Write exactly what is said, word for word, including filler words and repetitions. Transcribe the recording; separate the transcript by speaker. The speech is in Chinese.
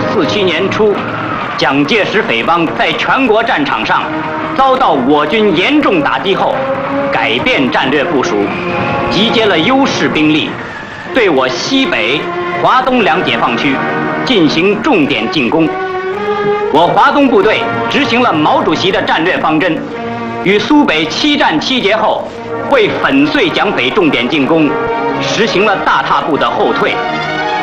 Speaker 1: 四七年初，蒋介石匪帮在全国战场上遭到我军严重打击后，改变战略部署，集结了优势兵力，对我西北、华东两解放区进行重点进攻。我华东部队执行了毛主席的战略方针，与苏北七战七捷后，为粉碎蒋匪重点进攻，实行了大踏步的后退。